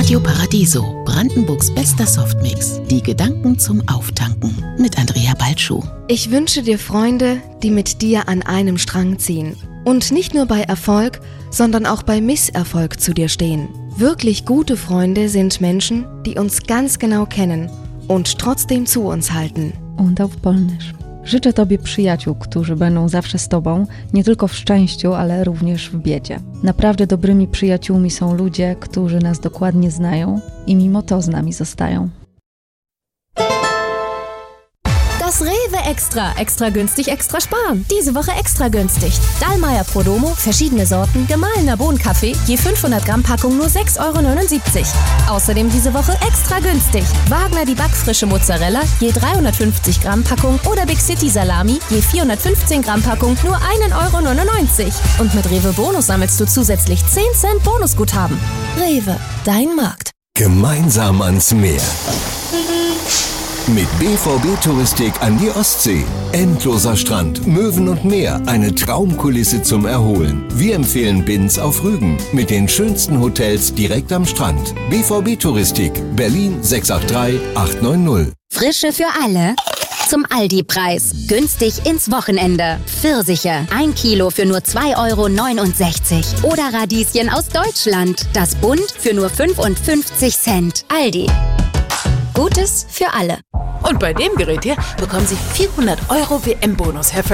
Radio Paradiso, Brandenburgs bester Softmix. Die Gedanken zum Auftanken mit Andrea Balschuh. Ich wünsche dir Freunde, die mit dir an einem Strang ziehen. Und nicht nur bei Erfolg, sondern auch bei Misserfolg zu dir stehen. Wirklich gute Freunde sind Menschen, die uns ganz genau kennen und trotzdem zu uns halten. Und auf Polnisch. Życzę Tobie przyjaciół, którzy będą zawsze z Tobą, nie tylko w szczęściu, ale również w biedzie. Naprawdę dobrymi przyjaciółmi są ludzie, którzy nas dokładnie znają i mimo to z nami zostają. Das Rewe Extra. Extra günstig, extra sparen. Diese Woche extra günstig. Dallmayr Prodomo, verschiedene Sorten, gemahlener Bohnenkaffee, je 500 Gramm Packung nur 6,79 €. Außerdem diese Woche extra günstig. Wagner die backfrische Mozzarella, je 350 Gramm Packung oder Big City Salami, je 415 Gramm Packung nur 1,99 €. Und mit Rewe Bonus sammelst du zusätzlich 10 Cent Bonusguthaben. Rewe, dein Markt. Gemeinsam ans Meer. Mit BVB Touristik an die Ostsee. Endloser Strand, Möwen und Meer, eine Traumkulisse zum Erholen. Wir empfehlen Binz auf Rügen mit den schönsten Hotels direkt am Strand. BVB Touristik, Berlin 683 890. Frische für alle. Zum Aldi-Preis. Günstig ins Wochenende. Pfirsiche, 1 Kilo für nur 2,69 € Oder Radieschen aus Deutschland. Das Bund für nur 55 Cent. Aldi. Gutes für alle. Und bei dem Gerät hier bekommen Sie 400 € WM-Bonus, Herr